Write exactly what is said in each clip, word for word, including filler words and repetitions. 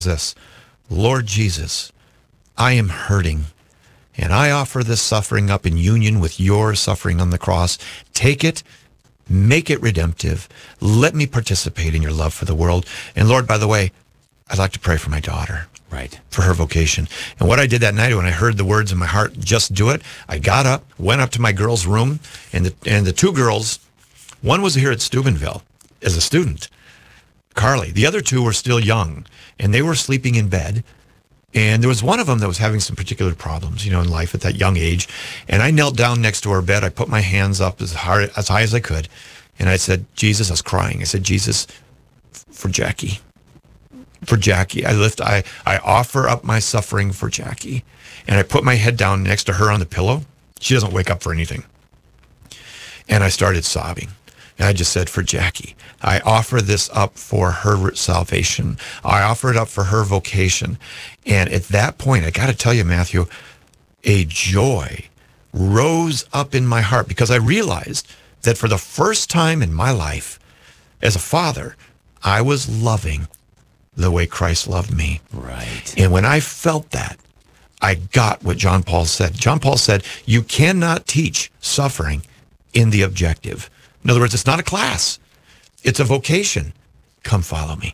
this, Lord Jesus, I am hurting, and I offer this suffering up in union with your suffering on the cross. Take it, make it redemptive. Let me participate in your love for the world. And Lord, by the way, I'd like to pray for my daughter. Right. For her vocation. And what I did that night when I heard the words in my heart, just do it, I got up, went up to my girls' room, and the, and the two girls, one was here at Steubenville as a student, Carly. The other two were still young, and they were sleeping in bed. And there was one of them that was having some particular problems, you know, in life at that young age. And I knelt down next to her bed. I put my hands up as hard, as high as I could. And I said, Jesus, I was crying. I said, Jesus, for Jackie, for Jackie, I lift, I, I offer up my suffering for Jackie. And I put my head down next to her on the pillow. She doesn't wake up for anything. And I started sobbing. And I just said, for Jackie, I offer this up for her salvation. I offer it up for her vocation. And at that point, I got to tell you, Matthew, a joy rose up in my heart because I realized that for the first time in my life, as a father, I was loving the way Christ loved me. Right. And when I felt that, I got what John Paul said. John Paul said, you cannot teach suffering in the objective. In other words, it's not a class. It's a vocation. Come follow me.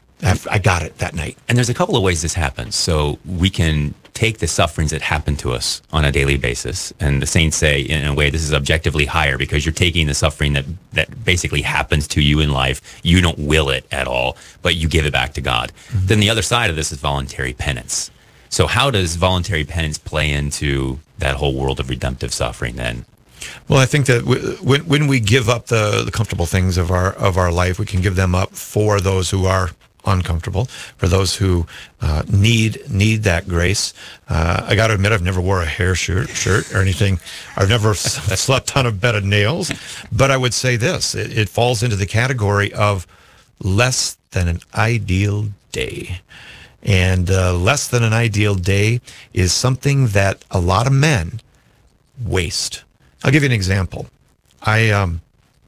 I got it that night. And there's a couple of ways this happens. So we can take the sufferings that happen to us on a daily basis. And the saints say, in a way, this is objectively higher because you're taking the suffering that, that basically happens to you in life. You don't will it at all, but you give it back to God. Mm-hmm. Then the other side of this is voluntary penance. So how does voluntary penance play into that whole world of redemptive suffering then? Well, I think that when when we give up the, the comfortable things of our of our life, we can give them up for those who are uncomfortable, for those who uh, need need that grace. Uh, I got to admit, I've never wore a hair shirt, shirt or anything. I've never slept on a bed of nails. But I would say this: it, it falls into the category of less than an ideal day. And uh, less than an ideal day is something that a lot of men waste. I'll give you an example. I um,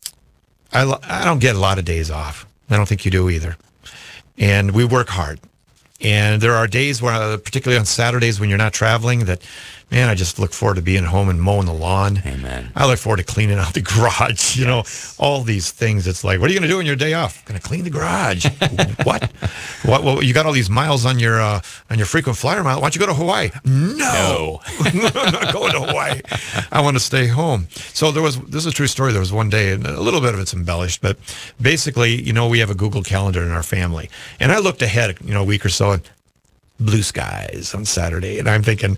I I don't get a lot of days off. I don't think you do either. And we work hard. And there are days where, uh, particularly on Saturdays when you're not traveling, that, man, I just look forward to being home and mowing the lawn. Amen. I look forward to cleaning out the garage. You yes. know, all these things. It's like, what are you going to do on your day off? Going to clean the garage. what? what? What? You got all these miles on your uh, on your frequent flyer mile. Why don't you go to Hawaii? No, no. I'm not going to Hawaii. I want to stay home. So there was. This is a true story. There was one day, and a little bit of it's embellished, but basically, you know, we have a Google Calendar in our family, and I looked ahead, you know, a week or so, and blue skies on Saturday, and I'm thinking,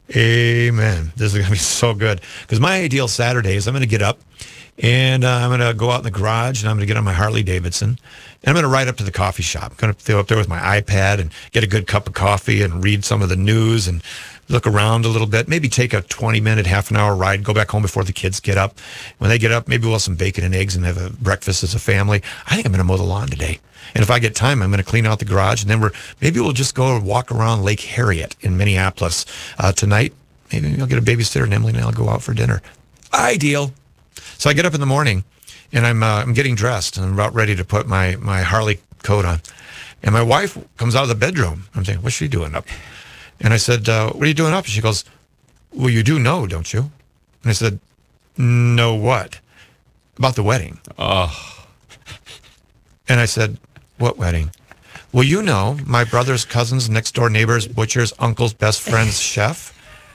amen, this is going to be so good. Because my ideal Saturday is I'm going to get up, and uh, I'm going to go out in the garage, and I'm going to get on my Harley Davidson, and I'm going to ride up to the coffee shop. I'm going to go up there with my iPad and get a good cup of coffee and read some of the news and look around a little bit, maybe take a twenty-minute, half an hour ride, go back home before the kids get up. When they get up, maybe we'll have some bacon and eggs and have a breakfast as a family. I think I'm going to mow the lawn today. And if I get time, I'm going to clean out the garage, and then we're maybe we'll just go walk around Lake Harriet in Minneapolis uh, tonight. Maybe I'll get a babysitter, and Emily and I'll go out for dinner. Ideal. So I get up in the morning, and I'm uh, I'm getting dressed, and I'm about ready to put my, my Harley coat on. And my wife comes out of the bedroom. I'm thinking, what's she doing up? And I said, uh, what are you doing up? And she goes, well, you do know, don't you? And I said, no, what? About the wedding. Oh. And I said, what wedding? Well, you know, my brother's cousin's next door neighbor's butcher's uncle's best friend's chef.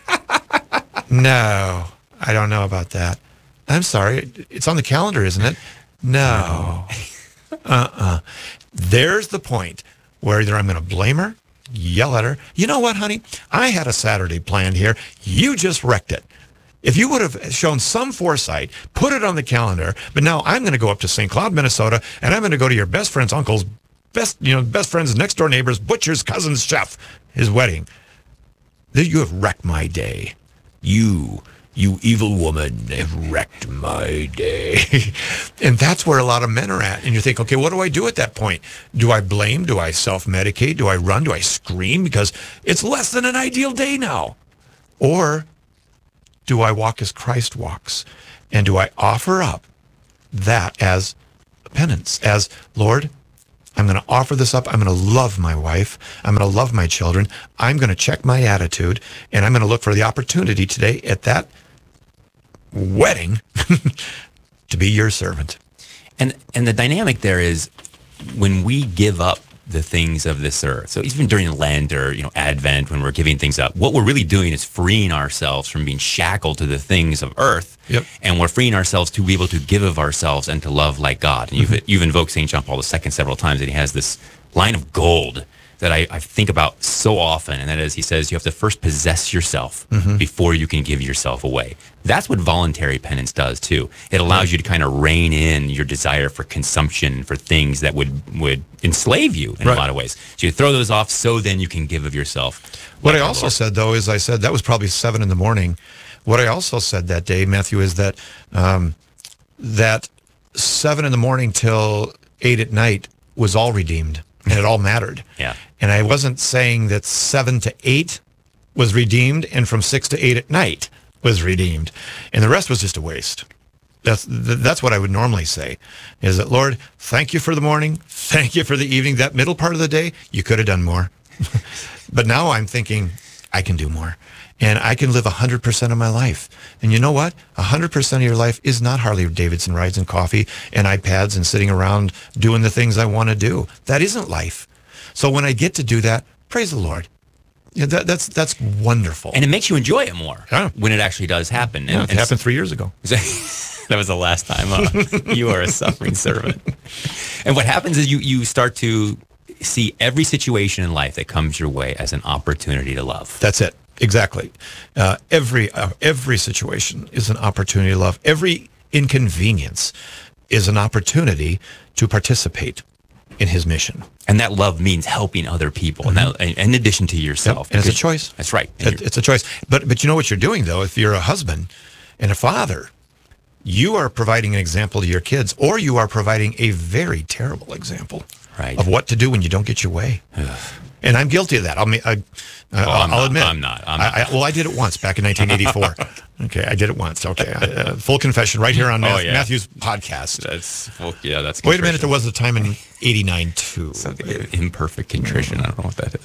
No, I don't know about that. I'm sorry. It's on the calendar, isn't it? No. Uh-uh. There's the point where either I'm going to blame her, yell at her. You know what, honey? I had a Saturday planned here. You just wrecked it. If you would have shown some foresight, put it on the calendar, but now I'm going to go up to Saint Cloud, Minnesota, and I'm going to go to your best friend's uncle's best, you know, best friend's next door neighbor's butcher's cousin's chef, his wedding. You have wrecked my day. You, you evil woman, have wrecked my day. And that's where a lot of men are at. And you think, okay, what do I do at that point? Do I blame? Do I self-medicate? Do I run? Do I scream? Because it's less than an ideal day now. Or do I walk as Christ walks? And do I offer up that as penance, as, Lord, I'm going to offer this up. I'm going to love my wife. I'm going to love my children. I'm going to check my attitude, and I'm going to look for the opportunity today at that wedding to be your servant. And and the dynamic there is when we give up the things of this earth. So even during Lent or, you know, Advent, when we're giving things up, what we're really doing is freeing ourselves from being shackled to the things of earth. Yep. And we're freeing ourselves to be able to give of ourselves and to love like God. And you've, mm-hmm. you've invoked Saint John Paul the Second several times, and he has this line of gold that I, I think about so often, and that is, he says, you have to first possess yourself mm-hmm. before you can give yourself away. That's what voluntary penance does, too. It allows right. you to kind of rein in your desire for consumption, for things that would, would enslave you in right. a lot of ways. So you throw those off so then you can give of yourself. What like I also Lord. said, though, is I said, that was probably seven in the morning. What I also said that day, Matthew, is that um, that seven in the morning till eight at night was all redeemed. And it all mattered. Yeah. And I wasn't saying that seven to eight was redeemed and from six to eight at night was redeemed. And the rest was just a waste. That's that's what I would normally say, is that, Lord, thank you for the morning. Thank you for the evening. That middle part of the day, you could have done more. But now I'm thinking, I can do more. And I can live one hundred percent of my life. And you know what? one hundred percent of your life is not Harley Davidson rides and coffee and iPads and sitting around doing the things I want to do. That isn't life. So when I get to do that, praise the Lord. Yeah, that, that's that's wonderful. And it makes you enjoy it more yeah. when it actually does happen. Yeah, and, it happened three years ago. That was the last time. Huh? You are a suffering servant. And what happens is you, you start to see every situation in life that comes your way as an opportunity to love. That's it. Exactly. Uh, every uh, every situation is an opportunity to love. Every inconvenience is an opportunity to participate in his mission. And that love means helping other people, mm-hmm. and that, in addition to yourself. Yep. And it's a choice. That's right. It, it's a choice. But but you know what you're doing, though? If you're a husband and a father, you are providing an example to your kids, or you are providing a very terrible example right. of what to do when you don't get your way. And I'm guilty of that. I'll, I, uh, well, I'll not, admit. I'm not. I'm not. I, I, well, I did it once back in nineteen eighty-four. Okay, I did it once. Okay, uh, full confession right here on Matthew, oh, yeah. Matthew's podcast. That's well, yeah. That's. Wait a minute. There was a time in eighty-nine too. Something imperfect contrition. I don't know what that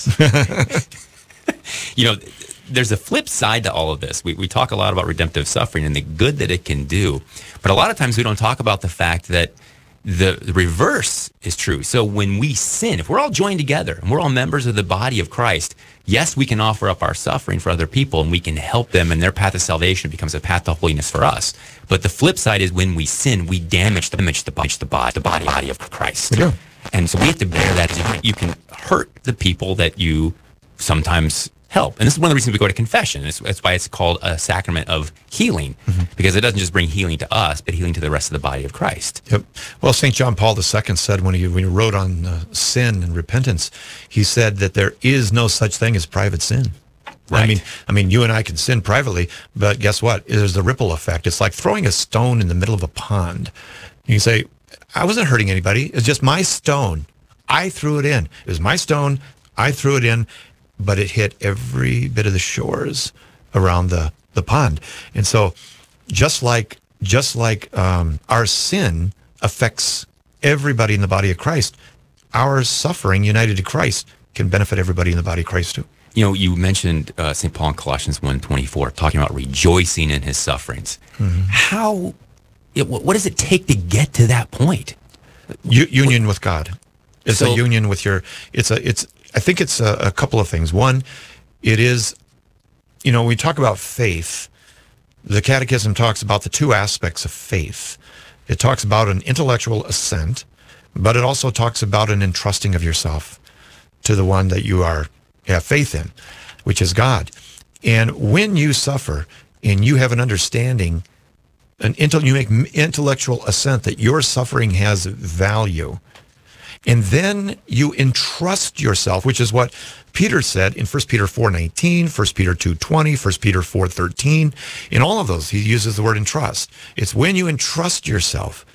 is. You know, there's a flip side to all of this. We we talk a lot about redemptive suffering and the good that it can do, but a lot of times we don't talk about the fact that the, the reverse is true. So when we sin, if we're all joined together and we're all members of the body of Christ, yes, we can offer up our suffering for other people and we can help them, and their path of salvation becomes a path to holiness for us. But the flip side is when we sin, we damage the damage the body, the body, the body, body of Christ. Yeah. And so we have to bear that. You can hurt the people that you sometimes help. And this is one of the reasons we go to confession. That's, that's why it's called a sacrament of healing, mm-hmm. because it doesn't just bring healing to us, but healing to the rest of the body of Christ. Yep. Well, Saint John Paul the Second said when he, when he wrote on uh, sin and repentance, he said that there is no such thing as private sin. Right. I mean, I mean, you and I can sin privately, but guess what? There's the ripple effect. It's like throwing a stone in the middle of a pond. You can say, I wasn't hurting anybody. It's just my stone. I threw it in. It was my stone. I threw it in. But it hit every bit of the shores around the, the pond. And so just like just like um, our sin affects everybody in the body of Christ, our suffering united to Christ can benefit everybody in the body of Christ too. You know, you mentioned uh, Saint Paul in Colossians one twenty-four, talking about rejoicing in his sufferings. Mm-hmm. How, it, what does it take to get to that point? U- union with God. It's So- a union with your, it's a, it's, I think it's a, a couple of things. One, it is, you know, we talk about faith. The Catechism talks about the two aspects of faith. It talks about an intellectual assent, but it also talks about an entrusting of yourself to the one that you are have faith in, which is God. And when you suffer and you have an understanding, an intel, you make intellectual assent that your suffering has value, and then you entrust yourself, which is what Peter said in First Peter four nineteen, First Peter two twenty, First Peter four thirteen. In all of those, he uses the word entrust. It's when you entrust yourself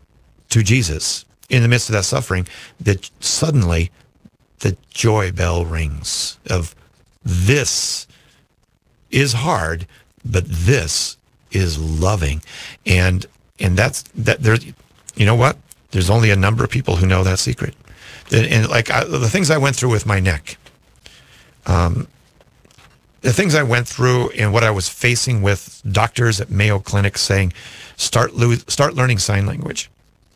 to Jesus in the midst of that suffering that suddenly the joy bell rings of this is hard, but this is loving. And and that's that there's you know what? There's only a number of people who know that secret. And, and like I, the things I went through with my neck, um, the things I went through and what I was facing with doctors at Mayo Clinic saying, start lo- start learning sign language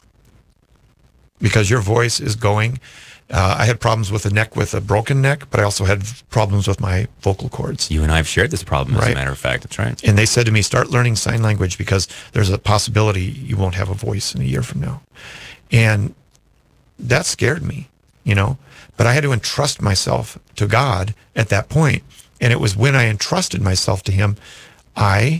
because your voice is going. Uh, I had problems with the neck with a broken neck, but I also had problems with my vocal cords. You and I have shared this problem, as Right. a matter of fact. That's right. And they said to me, start learning sign language because there's a possibility you won't have a voice in a year from now. And that scared me, you know, but I had to entrust myself to God at that point. And it was when I entrusted myself to him, I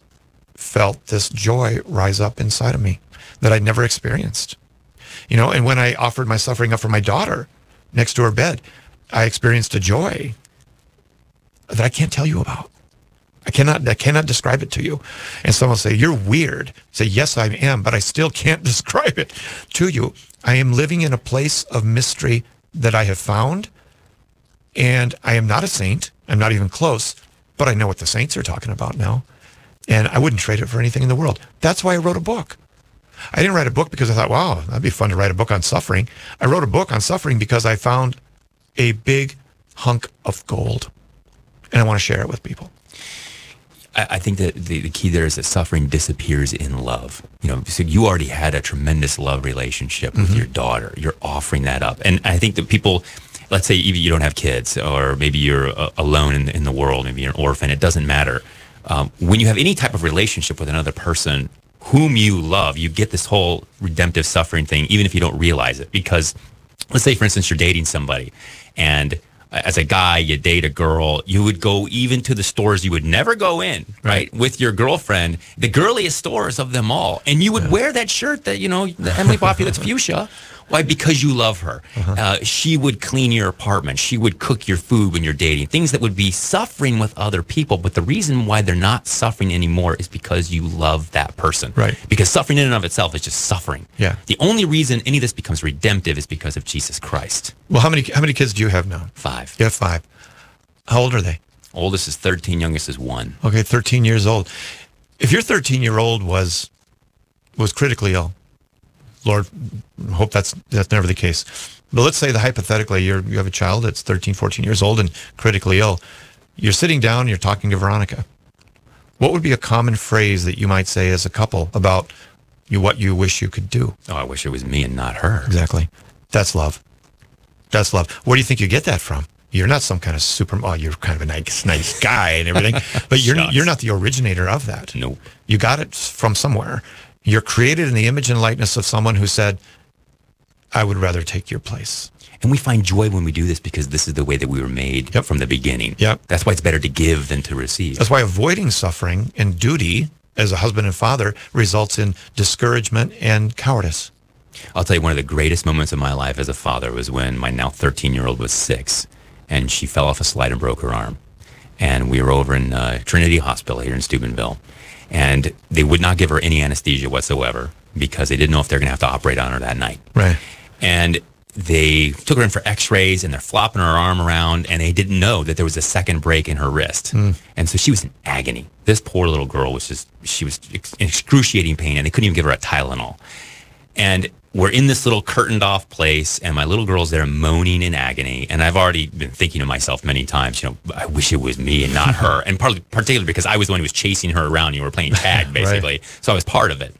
felt this joy rise up inside of me that I'd never experienced. You know, and when I offered my suffering up for my daughter next to her bed, I experienced a joy that I can't tell you about. I cannot I cannot describe it to you. And someone will say, you're weird. I say, yes, I am, but I still can't describe it to you. I am living in a place of mystery that I have found, and I am not a saint. I'm not even close, but I know what the saints are talking about now, and I wouldn't trade it for anything in the world. That's why I wrote a book. I didn't write a book because I thought, wow, that'd be fun to write a book on suffering. I wrote a book on suffering because I found a big hunk of gold, and I want to share it with people. I, I think that the, the key there is that suffering disappears in love. You know, so you already had a tremendous love relationship with mm-hmm. your daughter. You're offering that up. And I think that people, let's say even you don't have kids, or maybe you're uh, alone in, in the world, maybe you're an orphan, it doesn't matter. Um, when you have any type of relationship with another person whom you love, you get this whole redemptive suffering thing, even if you don't realize it. Because let's say, for instance, you're dating somebody, and as a guy, you date a girl, you would go even to the stores you would never go in, right? right? With your girlfriend, the girliest stores of them all. And you would yeah. wear that shirt that, you know, that Emily bought you that's fuchsia. Why? Because you love her. Uh-huh. Uh, she would clean your apartment. She would cook your food when you're dating. Things that would be suffering with other people. But the reason why they're not suffering anymore is because you love that person. Right. Because suffering in and of itself is just suffering. Yeah. The only reason any of this becomes redemptive is because of Jesus Christ. Well, how many how many kids do you have now? Five. You have five. How old are they? Oldest is thirteen. Youngest is one. Okay, thirteen years old. If your thirteen-year-old was was critically ill, Lord, hope that's that's never the case. But let's say that hypothetically you're, you have a child that's thirteen, fourteen years old and critically ill. You're sitting down and you're talking to Veronica. What would be a common phrase that you might say as a couple about you what you wish you could do? Oh, I wish it was me and not her. Exactly. That's love. That's love. Where do you think you get that from? You're not some kind of super, oh, you're kind of a nice, nice guy and everything, but you're you're not the originator of that. Nope. You got it from somewhere. You're created in the image and likeness of someone who said, I would rather take your place. And we find joy when we do this because this is the way that we were made yep. from the beginning. Yep. That's why it's better to give than to receive. That's why avoiding suffering and duty as a husband and father results in discouragement and cowardice. I'll tell you, one of the greatest moments of my life as a father was when my now thirteen-year-old was six, and she fell off a slide and broke her arm. And we were over in uh, Trinity Hospital here in Steubenville. And they would not give her any anesthesia whatsoever because they didn't know if they're going to have to operate on her that night. Right. And they took her in for x-rays, and they're flopping her arm around, and they didn't know that there was a second break in her wrist. Mm. And so she was in agony. This poor little girl was just, she was in excruciating pain, and they couldn't even give her a Tylenol. And we're in this little curtained off place, and my little girl's there moaning in agony. And I've already been thinking to myself many times, you know, I wish it was me and not her. And partly, particularly because I was the one who was chasing her around. You were playing tag, basically. Right. So I was part of it.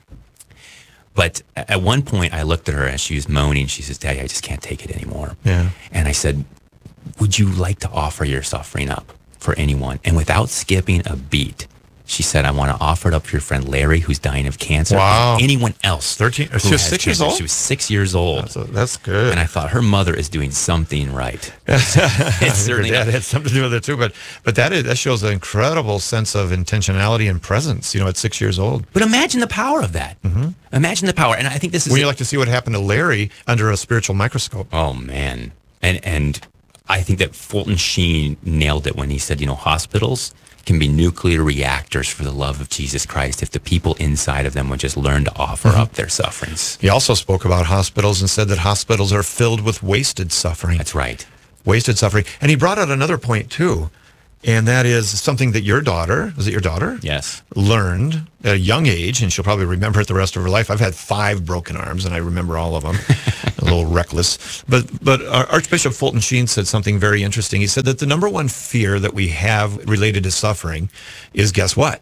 But at one point, I looked at her as she was moaning. She says, Daddy, I just can't take it anymore. Yeah. And I said, would you like to offer your suffering up for anyone? And without skipping a beat, she said, I want to offer it up for your friend Larry, who's dying of cancer. Wow. And anyone else. thirteen. She was six years old? She was six years old. That's, a, that's good. And I thought, her mother is doing something right. It's certainly Her dad had something to do with it too. But but that is that shows an incredible sense of intentionality and presence, you know, at six years old. But imagine the power of that. Mm-hmm. Imagine the power. And I think this is... Would you like to see what happened to Larry under a spiritual microscope? Oh, man. And, and I think that Fulton Sheen nailed it when he said, you know, hospitals can be nuclear reactors for the love of Jesus Christ if the people inside of them would just learn to offer mm-hmm. up their sufferings. He also spoke about hospitals and said that hospitals are filled with wasted suffering. That's right. Wasted suffering. And he brought out another point, too. And that is something that your daughter, was it your daughter? Yes. Learned at a young age, and she'll probably remember it the rest of her life. I've had five broken arms, and I remember all of them. A little reckless. But but Archbishop Fulton Sheen said something very interesting. He said that the number one fear that we have related to suffering is, guess what?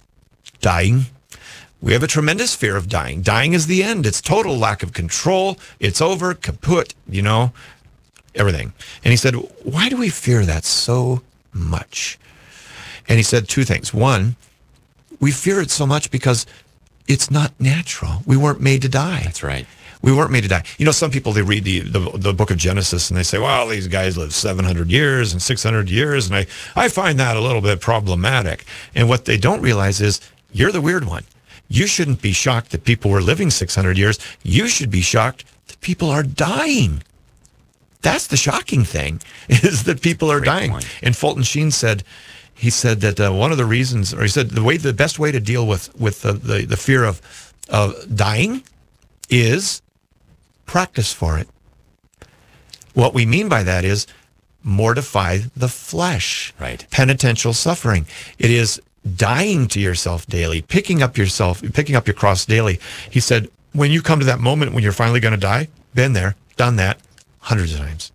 Dying. We have a tremendous fear of dying. Dying is the end. It's total lack of control. It's over, kaput, you know, everything. And he said, why do we fear that so much? And he said two things. One, we fear it so much because it's not natural. We weren't made to die. That's right. We weren't made to die. You know, some people, they read the, the, the book of Genesis and they say, well, these guys live seven hundred years and six hundred years. And I, I find that a little bit problematic. And what they don't realize is you're the weird one. You shouldn't be shocked that people were living six hundred years. You should be shocked that people are dying. That's the shocking thing, is that people are Great dying. point. And Fulton Sheen said, he said that uh, one of the reasons, or he said the way, the best way to deal with with the the, the fear of of dying is practice for it. What we mean by that is mortify the flesh. Right. Penitential suffering. It is dying to yourself daily, picking up yourself, picking up your cross daily. He said, when you come to that moment when you're finally going to die, been there, done that. Hundreds of times.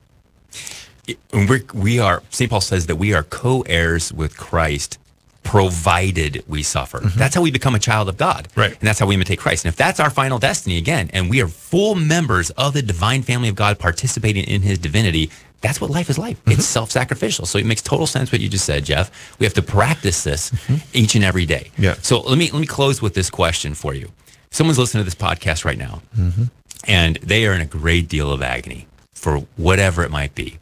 And we're, we are, Saint Paul says that we are co-heirs with Christ, provided we suffer. Mm-hmm. That's how we become a child of God. Right. And that's how we imitate Christ. And if that's our final destiny, again, and we are full members of the divine family of God, participating in his divinity, that's what life is like. Mm-hmm. It's self-sacrificial. So it makes total sense what you just said, Jeff. We have to practice this mm-hmm. each and every day. Yeah. So let me let me close with this question for you. Someone's listening to this podcast right now, mm-hmm. and they are in a great deal of agony for whatever it might be.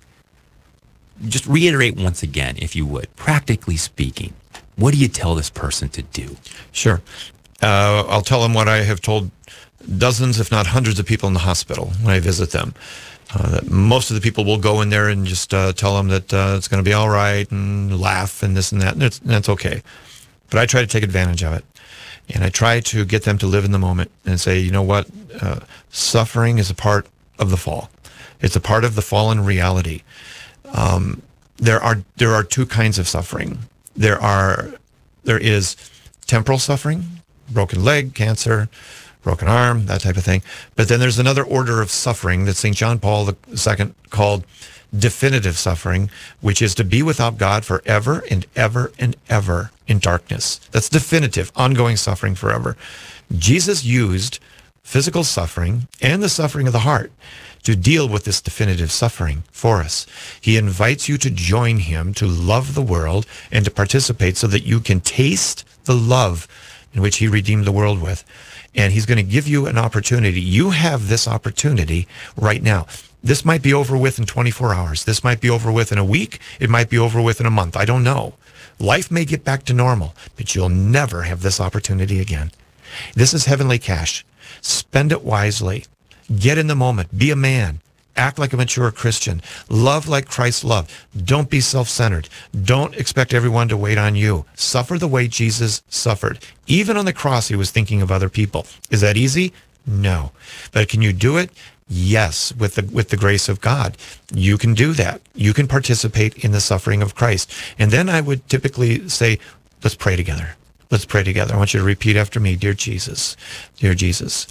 Just reiterate once again, if you would, practically speaking, what do you tell this person to do? Sure. Uh, I'll tell them what I have told dozens, if not hundreds of people in the hospital when I visit them. Uh, that most of the people will go in there and just uh, tell them that uh, it's going to be all right and laugh and this and that, and, it's, and that's okay. But I try to take advantage of it. And I try to get them to live in the moment and say, you know what, uh, suffering is a part of the fall. It's a part of the fallen reality. Um, there are there are two kinds of suffering. There are there is temporal suffering, broken leg, cancer, broken arm, that type of thing. But then there's another order of suffering that Saint John Paul the Second called definitive suffering, which is to be without God forever and ever and ever in darkness. That's definitive, ongoing suffering forever. Jesus used physical suffering and the suffering of the heart to deal with this definitive suffering for us. He invites you to join him, to love the world, and to participate so that you can taste the love in which he redeemed the world with. And he's going to give you an opportunity. You have this opportunity right now. This might be over with in twenty-four hours. This might be over with in a week. It might be over with in a month. I don't know. Life may get back to normal, but you'll never have this opportunity again. This is heavenly cash. Spend it wisely. Get in the moment. Be a man. Act like a mature Christian. Love like Christ loved. Don't be self-centered. Don't expect everyone to wait on you. Suffer the way Jesus suffered. Even on the cross, he was thinking of other people. Is that easy? No. But can you do it? Yes, with the with the grace of God. You can do that. You can participate in the suffering of Christ. And then I would typically say, let's pray together. Let's pray together. I want you to repeat after me. Dear Jesus, dear Jesus,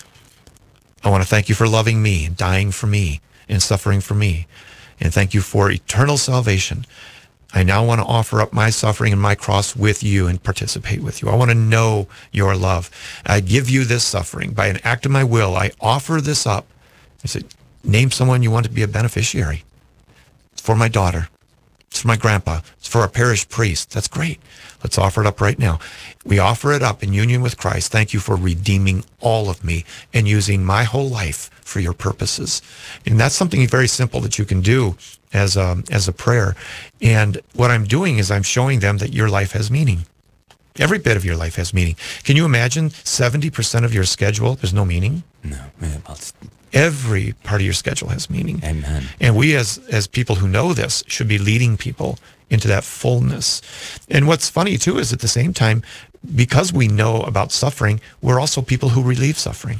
I want to thank you for loving me and dying for me and suffering for me. And thank you for eternal salvation. I now want to offer up my suffering and my cross with you and participate with you. I want to know your love. I give you this suffering. By an act of my will, I offer this up. I said, name someone you want to be a beneficiary. It's for my daughter. It's for my grandpa. It's for a parish priest. That's great. Let's offer it up right now. We offer it up in union with Christ. Thank you for redeeming all of me and using my whole life for your purposes. And that's something very simple that you can do as a, as a prayer. And what I'm doing is I'm showing them that your life has meaning. Every bit of your life has meaning. Can you imagine seventy percent of your schedule, there's no meaning? No. Man, well, Every part of your schedule has meaning. Amen. And we as as people who know this should be leading people into that fullness. And what's funny too is at the same time, because we know about suffering, we're also people who relieve suffering.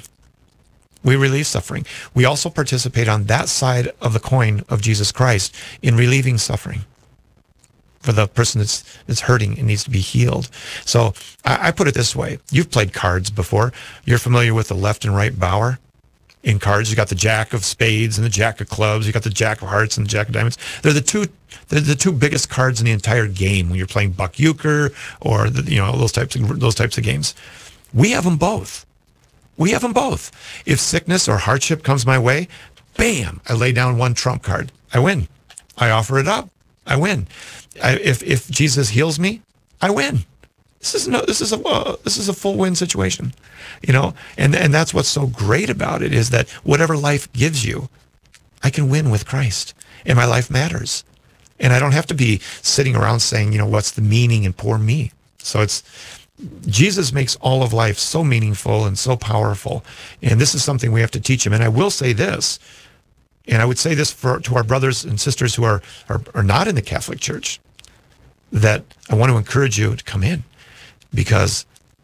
We relieve suffering. We also participate on that side of the coin of Jesus Christ in relieving suffering. for the person that's that's hurting and needs to be healed. So I, I put it this way. You've played cards before. You're familiar with the left and right bower in cards. You got the jack of spades and the jack of clubs. You got the jack of hearts and the jack of diamonds. They're the two they're the two biggest cards in the entire game when you're playing buck euchre or the, you know those types of those types of games. We have them both. We have them both. If sickness or hardship comes my way, bam, I lay down one trump card. I win. I offer it up. I win. I, if if Jesus heals me, I win. This is no. This is a uh, this is a full win situation, you know. And and that's what's so great about it is that whatever life gives you, I can win with Christ, and my life matters, and I don't have to be sitting around saying, you know, what's the meaning and poor me. So it's Jesus makes all of life so meaningful and so powerful, and this is something we have to teach him. And I will say this. And I would say this for to our brothers and sisters who are, are, are not in the Catholic Church, that I want to encourage you to come in because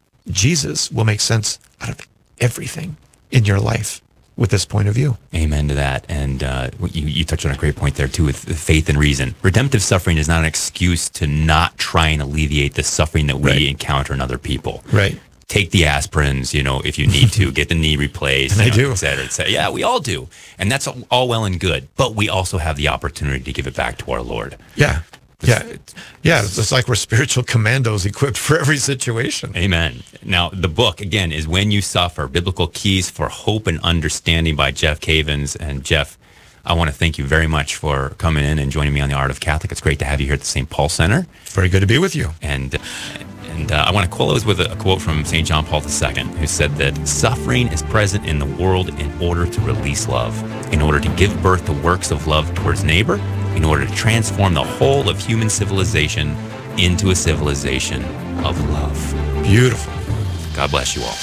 Jesus will make sense out of everything in your life with this point of view. Amen to that. And uh, you, you touched on a great point there, too, with faith and reason. Redemptive suffering is not an excuse to not try and alleviate the suffering that we Right. encounter in other people. Right. Take the aspirins, you know, if you need to, get the knee replaced, And I you know, do. et cetera, et cetera. Yeah, we all do. And that's all well and good. But we also have the opportunity to give it back to our Lord. Yeah. Yeah. Yeah. It's like we're spiritual commandos equipped for every situation. Amen. Now, the book, again, is When You Suffer, Biblical Keys for Hope and Understanding by Jeff Cavins. And Jeff, I want to thank you very much for coming in and joining me on The Art of Catholic. It's great to have you here at the Saint Paul Center. Very good to be with you. And and uh, I want to close with a, a quote from Saint John Paul the Second, who said that suffering is present in the world in order to release love, in order to give birth to works of love towards neighbor, in order to transform the whole of human civilization into a civilization of love. Beautiful. God bless you all.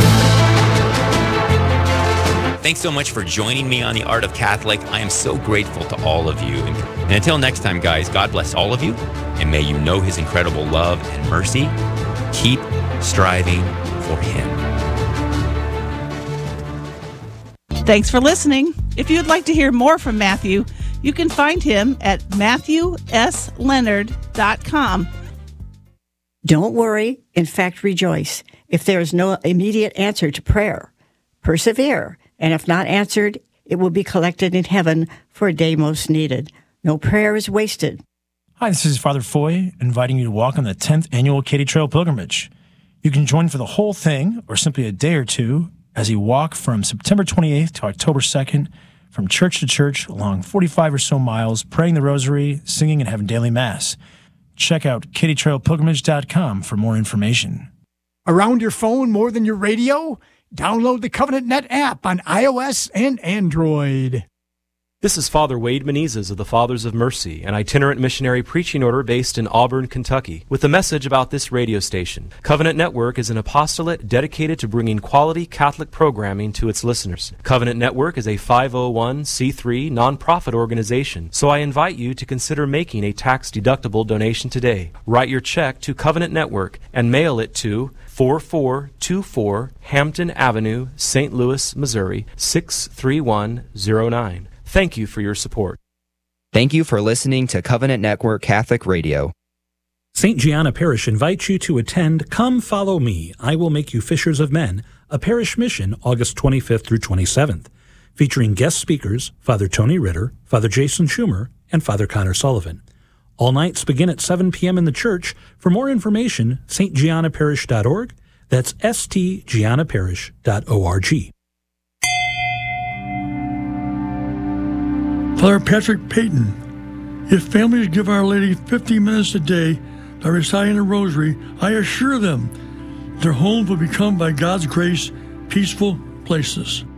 Thanks so much for joining me on The Art of Catholic. I am so grateful to all of you. And, and until next time, guys, God bless all of you, and may you know his incredible love and mercy. Keep striving for him. Thanks for listening. If you'd like to hear more from Matthew, you can find him at matthew s leonard dot com. Don't worry. In fact, rejoice. If there is no immediate answer to prayer, persevere. And if not answered, it will be collected in heaven for a day most needed. No prayer is wasted. Hi, this is Father Foy, inviting you to walk on the tenth Annual Katy Trail Pilgrimage. You can join for the whole thing, or simply a day or two, as you walk from September twenty-eighth to October second, from church to church, along forty-five or so miles, praying the rosary, singing, and having daily mass. Check out katy trail pilgrimage dot com for more information. Around your phone more than your radio? Download the Covenant Net app on iOS and Android. This is Father Wade Menezes of the Fathers of Mercy, an itinerant missionary preaching order based in Auburn, Kentucky, with a message about this radio station. Covenant Network is an apostolate dedicated to bringing quality Catholic programming to its listeners. Covenant Network is a five oh one c three nonprofit organization, so I invite you to consider making a tax-deductible donation today. Write your check to Covenant Network and mail it to four four two four Hampton Avenue, Saint Louis, Missouri, six three one zero nine. Thank you for your support. Thank you for listening to Covenant Network Catholic Radio. Saint Gianna Parish invites you to attend Come Follow Me, I Will Make You Fishers of Men, a parish mission August twenty-fifth through twenty-seventh, featuring guest speakers Father Tony Ritter, Father Jason Schumer, and Father Connor Sullivan. All nights begin at seven p.m. in the church. For more information, s t gianna parish dot org. That's s t gianna parish dot org. Father Patrick Payton. If families give Our Lady fifty minutes a day by reciting the Rosary, I assure them their homes will become, by God's grace, peaceful places.